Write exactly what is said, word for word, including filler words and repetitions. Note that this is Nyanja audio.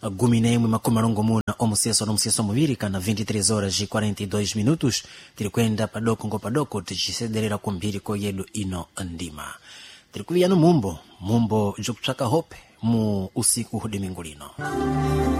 gumi na imwe makumi malongo muna omuseso no museso muviri kana vinte e três horas e quarenta e dois minutos tiri kwenda padoko ngo padoko tichisederera kumbiri ko yedu ino ndima tiri kuya no mumbo mumbo jokutsaka hope mu usiku hudi mingulino.